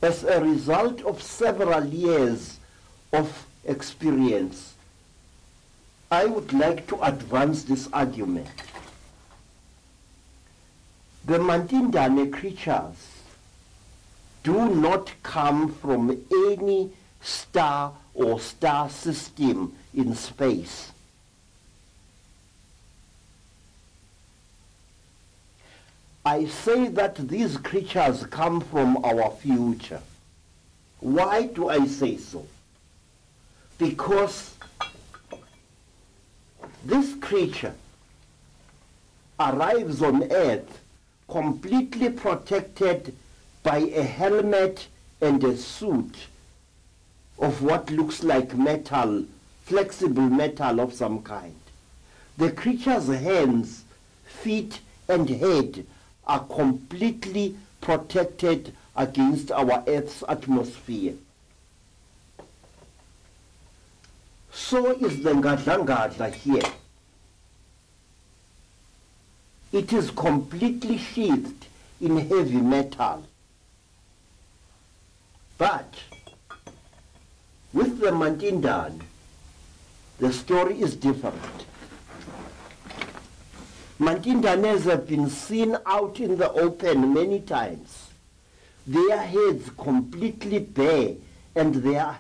as a result of several years of experience, I would like to advance this argument. The Mantindane creatures do not come from any star or star system in space. I say that these creatures come from our future. Why do I say so? Because this creature arrives on Earth completely protected by a helmet and a suit of what looks like metal, flexible metal of some kind. The creature's hands, feet, and head are completely protected against our Earth's atmosphere. So is the Ngadla here. It is completely sheathed in heavy metal. But with the Mantindan, the story is different. Mantindanes have been seen out in the open many times, their heads completely bare and their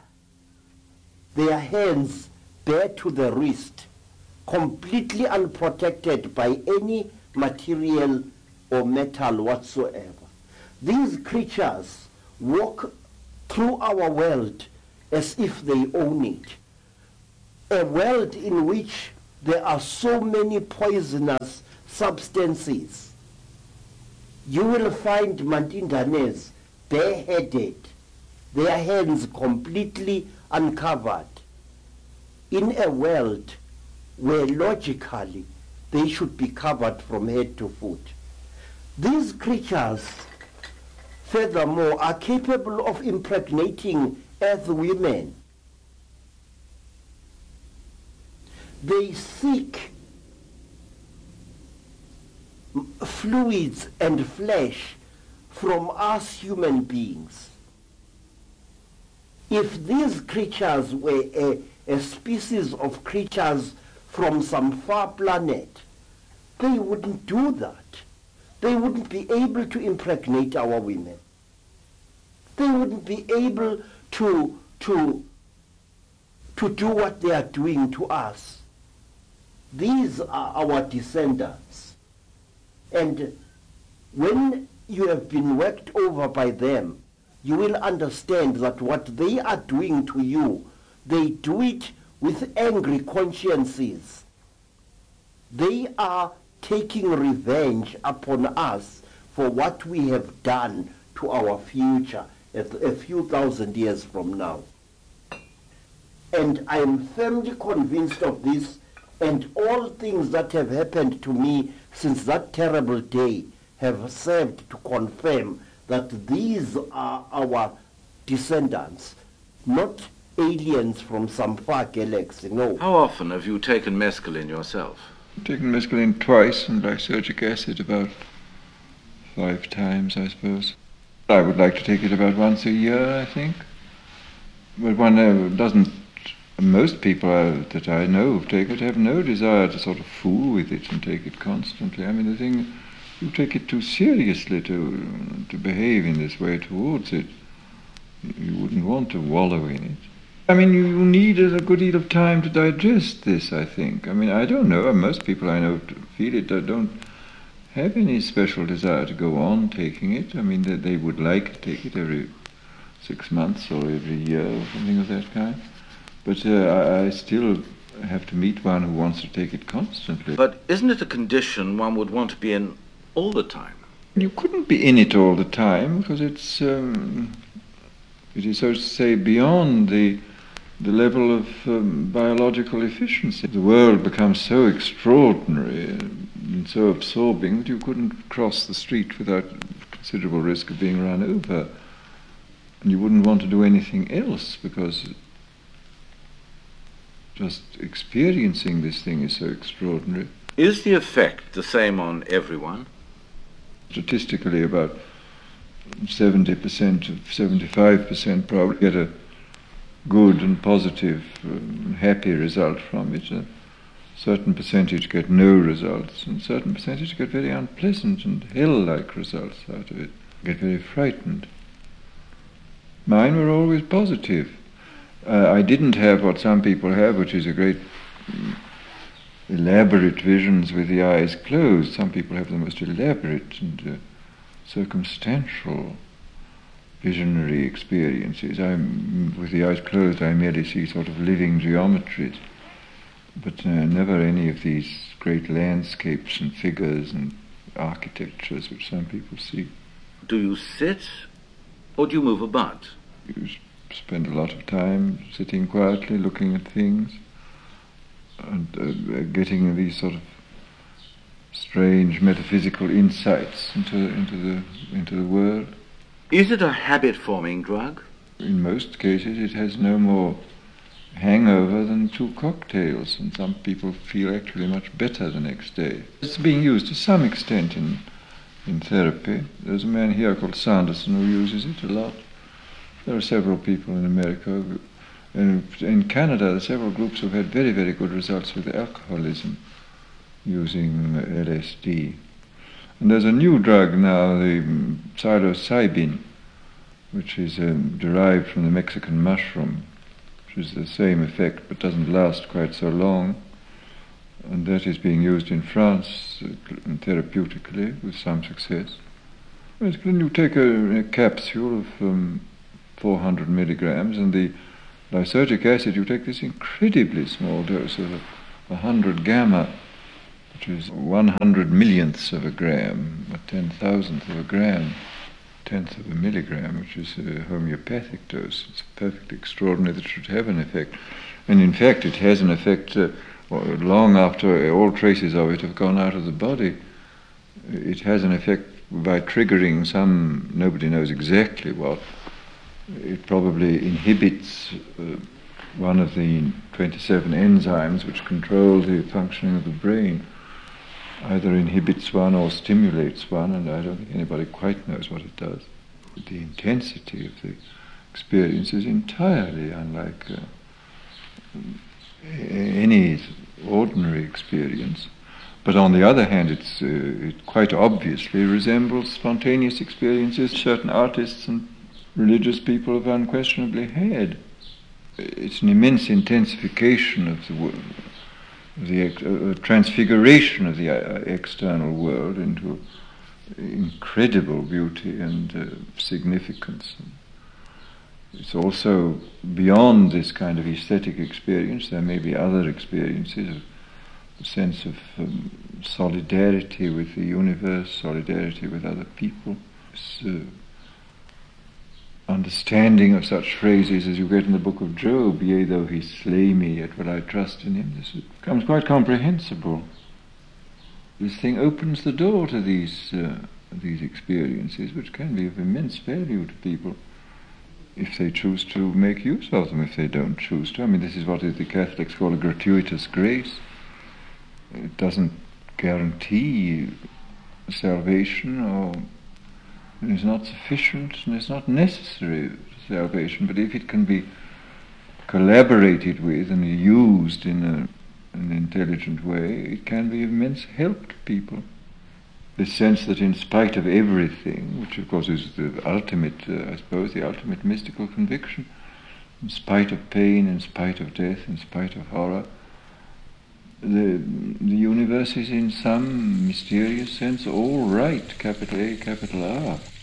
hands bare to the wrist, completely unprotected by any material or metal whatsoever. These creatures walk through our world as if they own it, a world in which there are so many poisonous substances. You will find Mantindanes bareheaded, their hands completely uncovered, in a world where logically they should be covered from head to foot. These creatures, furthermore, are capable of impregnating earth women. They seek fluids and flesh from us human beings. If these creatures were a species of creatures from some far planet, they wouldn't do that. They wouldn't be able to impregnate our women. They wouldn't be able to do what they are doing to us. These are our descendants. And when you have been worked over by them, you will understand that what they are doing to you, they do it with angry consciences. They are taking revenge upon us for what we have done to our future a few thousand years from now. And I am firmly convinced of this, and all things that have happened to me since that terrible day have served to confirm that these are our descendants, not aliens from some far galaxy, no. How often have you taken mescaline yourself? I've taken mescaline twice, and lysergic acid about 5 times, I suppose. I would like to take it about once a year, I think. But one doesn't, most people that I know who've taken it have no desire to sort of fool with it and take it constantly. I mean, the thing, you take it too seriously to behave in this way towards it. You wouldn't want to wallow in it. I mean, you need a good deal of time to digest this, I think. I mean, I don't know. Most people I know feel it don't have any special desire to go on taking it. I mean, they would like to take it every 6 months or every year or something of that kind. But I still have to meet one who wants to take it constantly. But isn't it a condition one would want to be in all the time? You couldn't be in it all the time because it is, so to say, beyond the level of biological efficiency. The world becomes so extraordinary and so absorbing that you couldn't cross the street without considerable risk of being run over. And you wouldn't want to do anything else because just experiencing this thing is so extraordinary. Is the effect the same on everyone? Statistically, about 70%, 75% probably get a good and positive, happy result from it. A certain percentage get no results, and a certain percentage get very unpleasant and hell-like results out of it, get very frightened. Mine were always positive. I didn't have what some people have, which is a great elaborate visions with the eyes closed. Some people have the most elaborate and circumstantial visionary experiences. With the eyes closed, I merely see sort of living geometries, but never any of these great landscapes and figures and architectures which some people see. Do you sit or do you move about? You spend a lot of time sitting quietly, looking at things, and getting these sort of strange metaphysical insights into the world. Is it a habit-forming drug? In most cases, it has no more hangover than 2 cocktails, and some people feel actually much better the next day. It's being used to some extent in therapy. There's a man here called Sanderson who uses it a lot. There are several people in America. In Canada, there are several groups who have had very, very good results with alcoholism using LSD. And there's a new drug now, the psilocybin, which is derived from the Mexican mushroom, which is the same effect but doesn't last quite so long. And that is being used in France therapeutically with some success. Basically, you take a capsule of 400 milligrams, and the lysergic acid, you take this incredibly small dose of 100 gamma, which is 100 millionths of a gram, a 10,000th of a gram, 10th of a milligram, which is a homeopathic dose. It's perfectly extraordinary that it should have an effect. And in fact, it has an effect long after all traces of it have gone out of the body. It has an effect by triggering some, nobody knows exactly what. It probably inhibits one of the 27 enzymes which control the functioning of the brain. Either inhibits one or stimulates one, and I don't think anybody quite knows what it does. The intensity of the experience is entirely unlike any ordinary experience. But on the other hand, it quite obviously resembles spontaneous experiences certain artists and religious people have unquestionably had. It's an immense intensification of the world, the transfiguration of the external world into incredible beauty and significance. It's also beyond this kind of aesthetic experience. There may be other experiences of a sense of solidarity with the universe, solidarity with other people. Understanding of such phrases as you get in the book of Job, yea, though he slay me, yet will I trust in him. This becomes quite comprehensible. This thing opens the door to these experiences, which can be of immense value to people if they choose to make use of them. If they don't choose to, I mean, this is what the Catholics call a gratuitous grace. It doesn't guarantee salvation, or it is not sufficient and it's not necessary for salvation, but if it can be collaborated with and used in an intelligent way, it can be of immense help to people. The sense that in spite of everything, which of course is the ultimate, I suppose, the ultimate mystical conviction, in spite of pain, in spite of death, in spite of horror, the universe is in some mysterious sense all right, capital A, capital R.